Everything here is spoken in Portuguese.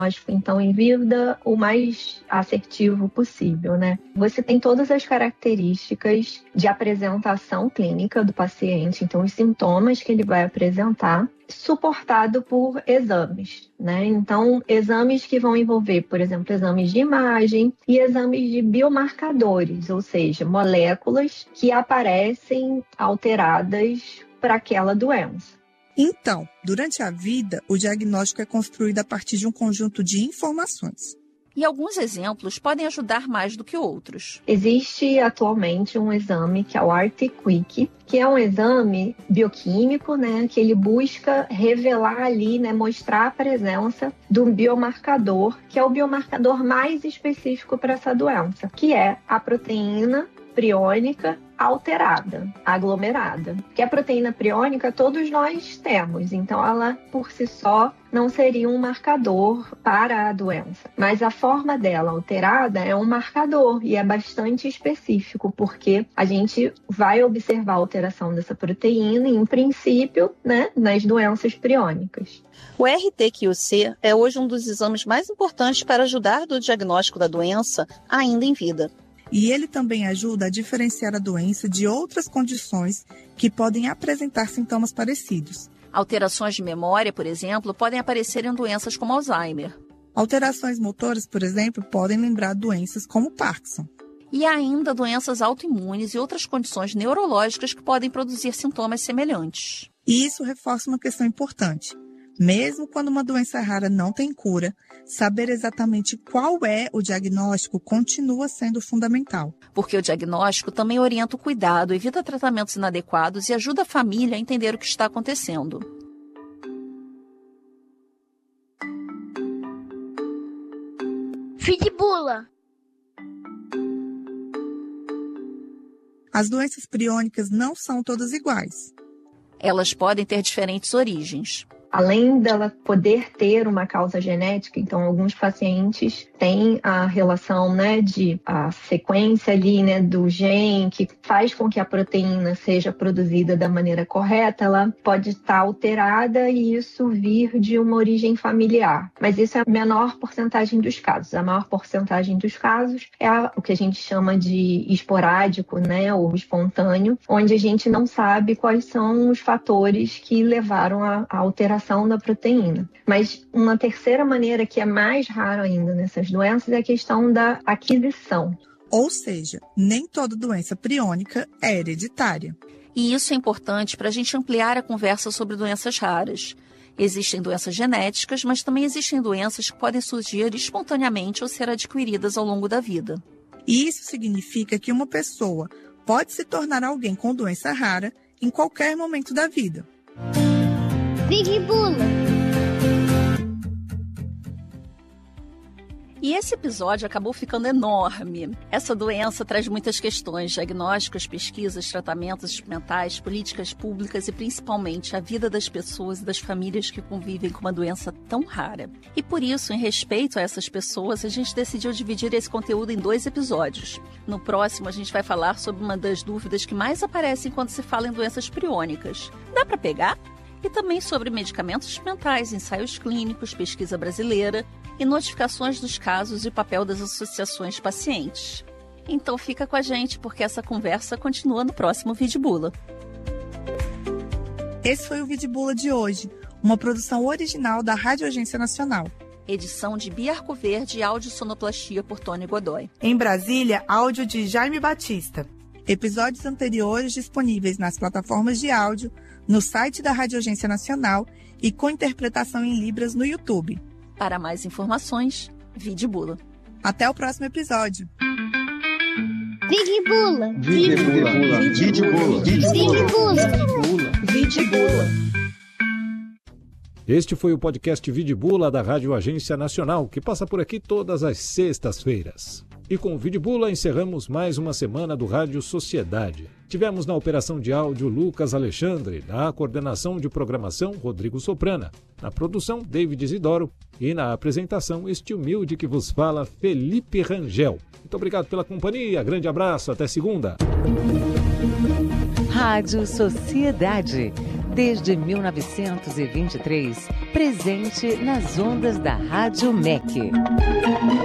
então, em vida o mais assertivo possível, né? Você tem todas as características de apresentação clínica do paciente, então os sintomas que ele vai apresentar, suportado por exames, né? Então, exames que vão envolver, por exemplo, exames de imagem e exames de biomarcadores, ou seja, moléculas que aparecem alteradas para aquela doença. Então, durante a vida, o diagnóstico é construído a partir de um conjunto de informações. E alguns exemplos podem ajudar mais do que outros. Existe atualmente um exame que é o RT-Quick, que é um exame bioquímico, né, que ele busca revelar ali, né, mostrar a presença do biomarcador, que é o biomarcador mais específico para essa doença, que é a proteína priônica alterada, aglomerada. Que a proteína priônica todos nós temos, então ela por si só não seria um marcador para a doença. Mas a forma dela alterada é um marcador e é bastante específico, porque a gente vai observar a alteração dessa proteína, em princípio, né, nas doenças priônicas. O RT-QC é hoje um dos exames mais importantes para ajudar no diagnóstico da doença ainda em vida. E ele também ajuda a diferenciar a doença de outras condições que podem apresentar sintomas parecidos. Alterações de memória, por exemplo, podem aparecer em doenças como Alzheimer. Alterações motoras, por exemplo, podem lembrar doenças como Parkinson. E ainda doenças autoimunes e outras condições neurológicas que podem produzir sintomas semelhantes. E isso reforça uma questão importante. Mesmo quando uma doença rara não tem cura, saber exatamente qual é o diagnóstico continua sendo fundamental. Porque o diagnóstico também orienta o cuidado, evita tratamentos inadequados e ajuda a família a entender o que está acontecendo. Vidibula. As doenças priônicas não são todas iguais. Elas podem ter diferentes origens. Além dela poder ter uma causa genética, então alguns pacientes têm a relação, né, de a sequência ali, né, do gene que faz com que a proteína seja produzida da maneira correta, ela pode estar alterada e isso vir de uma origem familiar. Mas isso é a menor porcentagem dos casos. A maior porcentagem dos casos é o que a gente chama de esporádico, né, ou espontâneo, onde a gente não sabe quais são os fatores que levaram à alteração da proteína. Mas uma terceira maneira que é mais raro ainda nessas doenças é a questão da aquisição. Ou seja, nem toda doença priônica é hereditária. E isso é importante para a gente ampliar a conversa sobre doenças raras. Existem doenças genéticas, mas também existem doenças que podem surgir espontaneamente ou ser adquiridas ao longo da vida. E isso significa que uma pessoa pode se tornar alguém com doença rara em qualquer momento da vida. Vidibula. E esse episódio acabou ficando enorme. Essa doença traz muitas questões: diagnósticos, pesquisas, tratamentos experimentais, políticas públicas e principalmente a vida das pessoas e das famílias que convivem com uma doença tão rara. E por isso, em respeito a essas pessoas, a gente decidiu dividir esse conteúdo em 2 episódios. No próximo, a gente vai falar sobre uma das dúvidas que mais aparecem quando se fala em doenças priônicas. Dá para pegar? E também sobre medicamentos experimentais, ensaios clínicos, pesquisa brasileira e notificações dos casos e o papel das associações de pacientes. Então fica com a gente, porque essa conversa continua no próximo Vidibula. Esse foi o Vidibula de hoje, uma produção original da Rádio Agência Nacional. Edição de Bia Arcoverde e audiosonoplastia por Tony Godoy. Em Brasília, áudio de Jaime Batista. Episódios anteriores disponíveis nas plataformas de áudio, no site da Rádio Agência Nacional e com interpretação em Libras no YouTube. Para mais informações, Vidibula. Até o próximo episódio. Vidibula. Vidibula. Vidibula. Vidibula. Vidibula. Este foi o podcast Vidibula da Rádio Agência Nacional, que passa por aqui todas as sextas-feiras. E com o Vidibula encerramos mais uma semana do Rádio Sociedade. Tivemos na operação de áudio Lucas Alexandre, na coordenação de programação Rodrigo Soprana, na produção David Isidoro e na apresentação este humilde que vos fala Felipe Rangel. Muito obrigado pela companhia, grande abraço, até segunda. Rádio Sociedade. Desde 1923, presente nas ondas da Rádio MEC.